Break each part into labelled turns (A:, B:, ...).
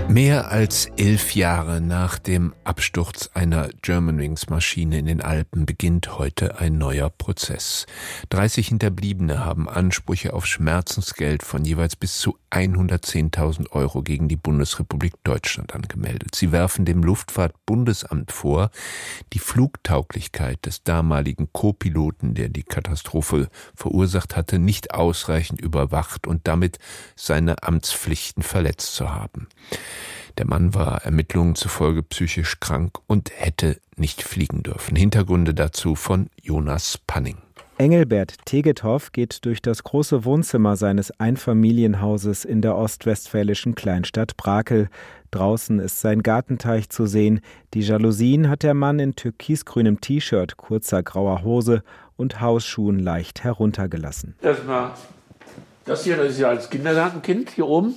A: Mehr als 11 Jahre nach dem Absturz einer Germanwings-Maschine in den Alpen beginnt heute ein neuer Prozess. 30 Hinterbliebene haben Ansprüche auf Schmerzensgeld von jeweils bis zu 110.000 Euro gegen die Bundesrepublik Deutschland angemeldet. Sie werfen dem Luftfahrtbundesamt vor, die Flugtauglichkeit des damaligen Co-Piloten, der die Katastrophe verursacht hatte, nicht ausreichend überwacht und damit seine Amtspflichten verletzt zu haben. Der Mann war Ermittlungen zufolge psychisch krank und hätte nicht fliegen dürfen. Hintergründe dazu von Jonas Panning.
B: Engelbert Tegethoff geht durch das große Wohnzimmer seines Einfamilienhauses in der ostwestfälischen Kleinstadt Brakel. Draußen ist sein Gartenteich zu sehen. Die Jalousien hat der Mann in türkisgrünem T-Shirt, kurzer grauer Hose und Hausschuhen leicht heruntergelassen.
C: Erstmal das hier, das ist ja als Kindergartenkind hier oben.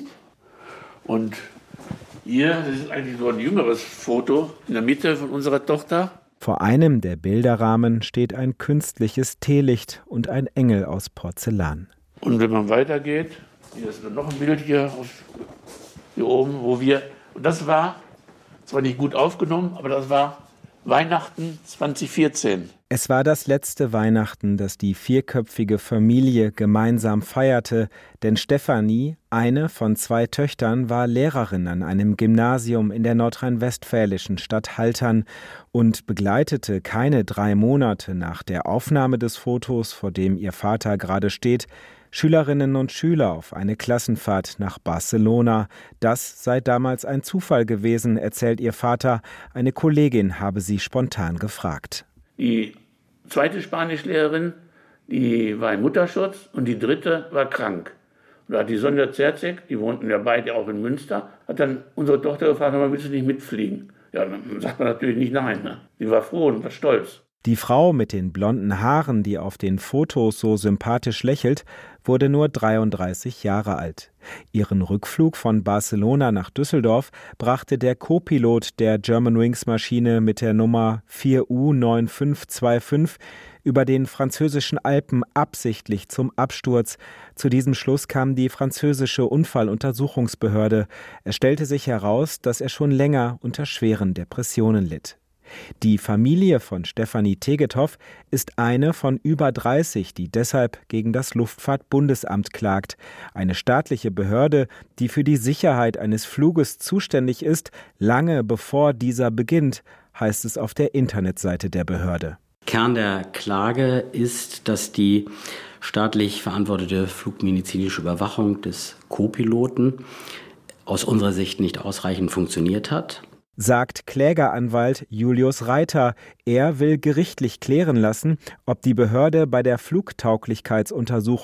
C: Und hier, das ist eigentlich so ein jüngeres Foto in der Mitte von unserer Tochter.
B: Vor einem der Bilderrahmen steht ein künstliches Teelicht und ein Engel aus Porzellan.
C: Und wenn man weitergeht, hier ist noch ein Bild hier oben, und das war zwar nicht gut aufgenommen, aber das war Weihnachten 2014.
B: Es war das letzte Weihnachten, das die vierköpfige Familie gemeinsam feierte, denn Stefanie, eine von 2 Töchtern, war Lehrerin an einem Gymnasium in der nordrhein-westfälischen Stadt Haltern und begleitete keine 3 Monate nach der Aufnahme des Fotos, vor dem ihr Vater gerade steht, Schülerinnen und Schüler auf eine Klassenfahrt nach Barcelona. Das sei damals ein Zufall gewesen, erzählt ihr Vater. Eine Kollegin habe sie spontan gefragt.
C: Die zweite Spanischlehrerin, die war im Mutterschutz und die dritte war krank. Und da hat die Sonja Zerzek, die wohnten ja beide auch in Münster, hat dann unsere Tochter gefragt, willst du nicht mitfliegen? Ja, dann sagt man natürlich nicht nein. Ne? Die war froh und war stolz.
B: Die Frau mit den blonden Haaren, die auf den Fotos so sympathisch lächelt, wurde nur 33 Jahre alt. Ihren Rückflug von Barcelona nach Düsseldorf brachte der Co-Pilot der Germanwings-Maschine mit der Nummer 4U9525 über den französischen Alpen absichtlich zum Absturz. Zu diesem Schluss kam die französische Unfalluntersuchungsbehörde. Es stellte sich heraus, dass er schon länger unter schweren Depressionen litt. Die Familie von Stefanie Tegethoff ist eine von über 30, die deshalb gegen das Luftfahrtbundesamt klagt. Eine staatliche Behörde, die für die Sicherheit eines Fluges zuständig ist, lange bevor dieser beginnt, heißt es auf der Internetseite der Behörde.
D: Kern der Klage ist, dass die staatlich verantwortete flugmedizinische Überwachung des Co-Piloten aus unserer Sicht nicht ausreichend funktioniert hat.
B: Sagt Klägeranwalt Julius Reiter. Er will gerichtlich klären lassen, ob die Behörde bei der Flugtauglichkeitsuntersuchung